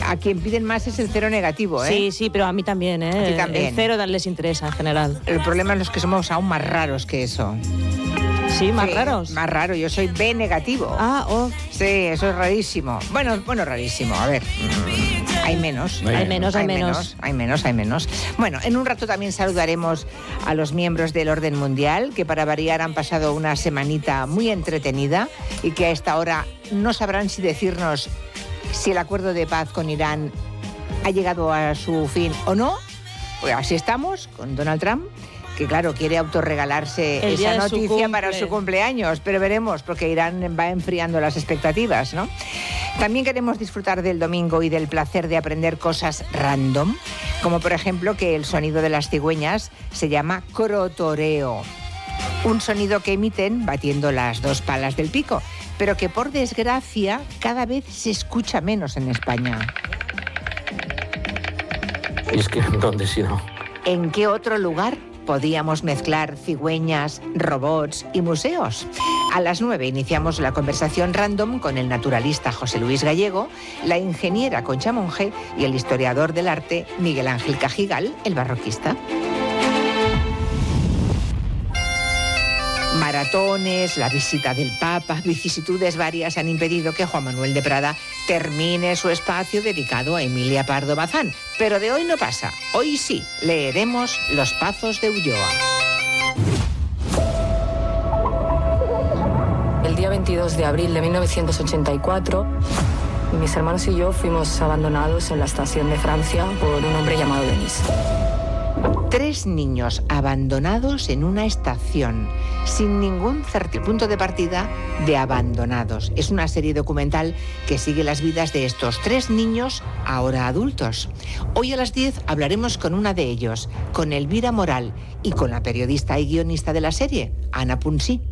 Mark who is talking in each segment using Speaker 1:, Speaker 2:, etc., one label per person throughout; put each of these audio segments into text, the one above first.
Speaker 1: A quien piden más es el cero negativo, ¿eh?
Speaker 2: Sí, pero a mí también, ¿eh?
Speaker 1: A ti también.
Speaker 2: El cero les interesa en general.
Speaker 1: El problema es los que somos aún más raros que eso.
Speaker 2: Sí, más raros.
Speaker 1: Más raro, yo soy B negativo. Sí, eso es rarísimo. Bueno, rarísimo, a ver. Hay menos.
Speaker 2: Hay menos.
Speaker 1: Bueno, en un rato también saludaremos a los miembros del orden mundial, que para variar han pasado una semanita muy entretenida y que a esta hora no sabrán si decirnos si el acuerdo de paz con Irán ha llegado a su fin o no. Pues así estamos con Donald Trump, que claro, quiere autorregalarse esa noticia para su cumpleaños, pero veremos, porque Irán va enfriando las expectativas, ¿no? También queremos disfrutar del domingo y del placer de aprender cosas random, como por ejemplo que el sonido de las cigüeñas se llama crotoreo, un sonido que emiten batiendo las dos palas del pico, pero que por desgracia cada vez se escucha menos en España.
Speaker 3: ¿Y es que dónde si no?
Speaker 1: ¿En qué otro lugar podíamos mezclar cigüeñas, robots y museos? A las 9 iniciamos la conversación random con el naturalista José Luis Gallego, la ingeniera Concha Monge y el historiador del arte Miguel Ángel Cajigal, el barroquista. Maratones, la visita del Papa, vicisitudes varias han impedido que Juan Manuel de Prada termine su espacio dedicado a Emilia Pardo Bazán. Pero de hoy no pasa. Hoy sí, leeremos Los Pazos de Ulloa.
Speaker 4: El día 22 de abril de 1984, mis hermanos y yo fuimos abandonados en la estación de Francia por un hombre llamado Denis.
Speaker 1: 3 niños abandonados en una estación, sin ningún punto de partida de Abandonados. Es una serie documental que sigue las vidas de estos 3 niños, ahora adultos. Hoy a las 10 hablaremos con una de ellos, con Elvira Moral, y con la periodista y guionista de la serie, Ana Punsí.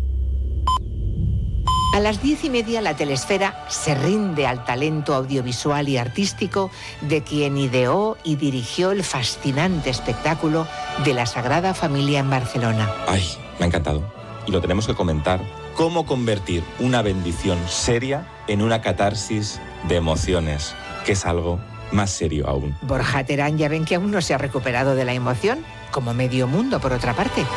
Speaker 1: A las 10:30 la Telesfera se rinde al talento audiovisual y artístico de quien ideó y dirigió el fascinante espectáculo de la Sagrada Familia en Barcelona.
Speaker 5: Ay, me ha encantado. Y lo tenemos que comentar. ¿Cómo convertir una bendición seria en una catarsis de emociones, que es algo más serio aún?
Speaker 1: Borja Terán, ya ven que aún no se ha recuperado de la emoción, como medio mundo, por otra parte.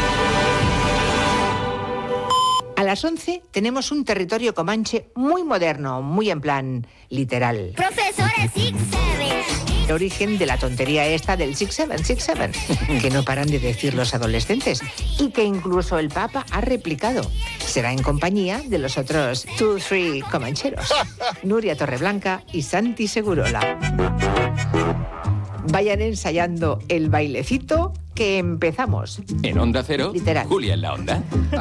Speaker 1: A las 11 tenemos un territorio comanche muy moderno, muy en plan literal.
Speaker 6: Profesora Six-Seven.
Speaker 1: El origen de la tontería esta del 6-7, que no paran de decir los adolescentes y que incluso el Papa ha replicado. Será en compañía de los otros 2-3 comancheros, Nuria Torreblanca y Santi Segurola. Vayan ensayando el bailecito que empezamos.
Speaker 7: En Onda Cero,
Speaker 1: Literal.
Speaker 7: Julia en la Onda.